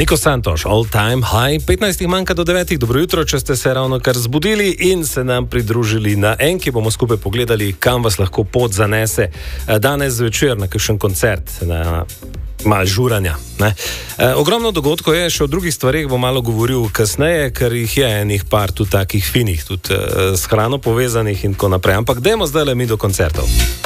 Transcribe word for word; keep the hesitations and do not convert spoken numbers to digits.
Niko Santoš, all time high, petnajst manjka do devetih. Dobro jutro, če ste se ravno kar zbudili in se nam pridružili na Enki, bomo skupaj pogledali, kam vas lahko pot zanese danes zvečer na kakšen koncert, na malo žuranja. Ne? E, ogromno dogodkov je, še o drugih stvarih bom malo govoril kasneje, ker jih je enih par tudi takih finih, tudi e, s hrano povezanih in tako naprej. Ampak dajmo zdaj le mi do koncertov.